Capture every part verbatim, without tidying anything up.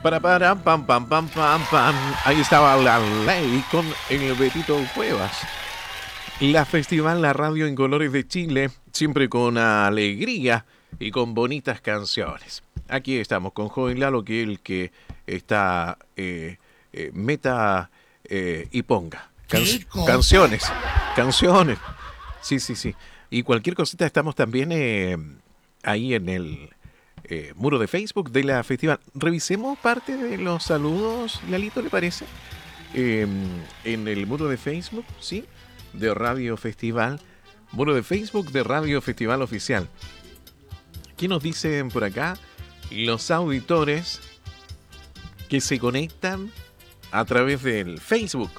Para, para, pam, pam, pam, pam, pam. Ahí estaba la ley con el Betito Cuevas. La Festival La Radio en Colores de Chile, siempre con alegría y con bonitas canciones. Aquí estamos con Joven Lalo, que es el que está eh, eh, meta eh, y ponga. Can canciones, canciones. Sí, sí, sí. Y cualquier cosita estamos también eh, ahí en el eh, muro de Facebook de la Festival. Revisemos parte de los saludos, Lalito, ¿le parece? Eh, en el muro de Facebook, ¿sí? De Radio Festival, muro de Facebook de Radio Festival Oficial. ¿Qué nos dicen por acá? Los auditores que se conectan a través del Facebook.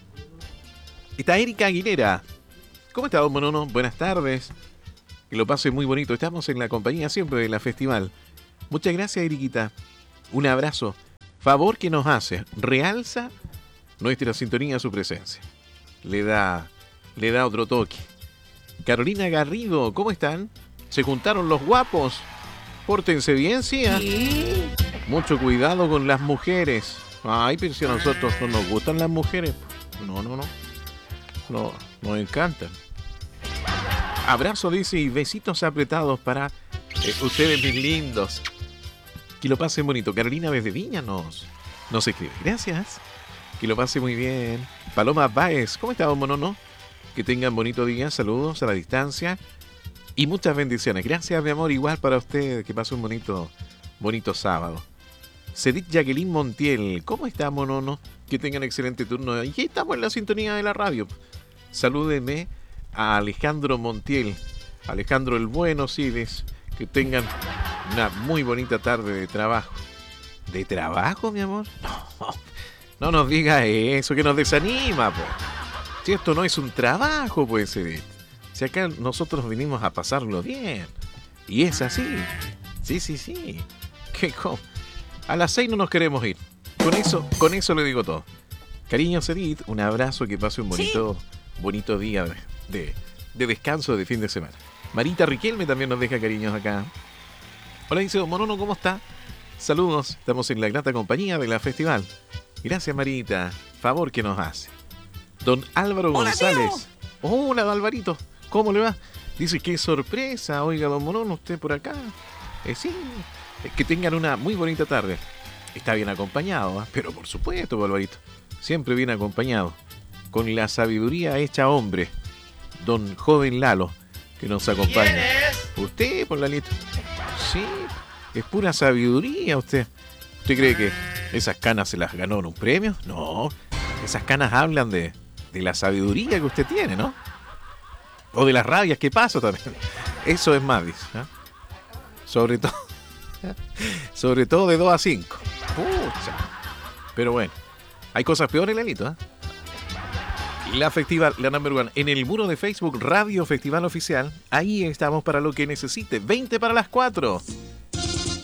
Está Erika Aguilera. ¿Cómo está, don Monono? Buenas tardes. Que lo pase muy bonito. Estamos en la compañía siempre de la Festival. Muchas gracias, Eriquita. Un abrazo. Favor que nos hace. Realza nuestra sintonía, su presencia. Le da... Le da otro toque. Carolina Garrido, ¿cómo están? ¿Se juntaron los guapos? Pórtense bien, ¿sí? ¿Sí? Mucho cuidado con las mujeres. Ay, pero si a nosotros no nos gustan las mujeres. No, no, no. No, nos encantan. Abrazo, dice, y besitos apretados para eh, ustedes, mis lindos. Que lo pasen bonito. Carolina desde Viña nos, nos escribe. Gracias. Que lo pase muy bien. Paloma Báez, ¿cómo está, Monono? Que tengan bonito día, saludos a la distancia y muchas bendiciones. Gracias, mi amor, igual para usted, que pase un bonito, bonito sábado. Cedit Jacqueline Montiel, ¿cómo está, Monono? Que tengan excelente turno. Y estamos en la sintonía de la radio. Salúdenme a Alejandro Montiel, Alejandro el Bueno, Cides, que tengan una muy bonita tarde de trabajo. ¿De trabajo, mi amor? No, no nos diga eso, que nos desanima, pues. Si esto no es un trabajo, puede ser. Si acá nosotros vinimos a pasarlo bien. Y es así. Sí, sí, sí. ¿Qué co? A las seis no nos queremos ir. Con eso, con eso le digo todo. Cariño, Cedit, un abrazo, que pase un bonito, ¿sí? bonito día de, de, de descanso de fin de semana. Marita Riquelme también nos deja cariños acá. Hola, dice don Monono, ¿cómo está? Saludos, estamos en la grata compañía de la Festival. Gracias, Marita. Favor que nos hace. Don Álvaro Hola, González. Tío. Hola, don Alvarito. ¿Cómo le va? Dice, qué sorpresa. Oiga, don Monono, usted por acá. Eh, sí. Que tengan una muy bonita tarde. Está bien acompañado, ¿eh? Pero por supuesto, don Alvarito. Siempre bien acompañado. Con la sabiduría hecha hombre. Don Joven Lalo, que nos acompaña. ¿Quién es? Usted, por Lalito. Sí. Es pura sabiduría usted. ¿Usted cree que esas canas se las ganó en un premio? No. Esas canas hablan de... de la sabiduría que usted tiene, ¿no? O de las rabias que pasa también. Eso es más, dice, ¿eh? Sobre todo, sobre todo de dos a cinco. Pucha. Pero bueno, hay cosas peores, Lalito, ¿eh? La Festival, la number one, en el muro de Facebook Radio Festival Oficial. Ahí estamos para lo que necesite. veinte para las cuatro.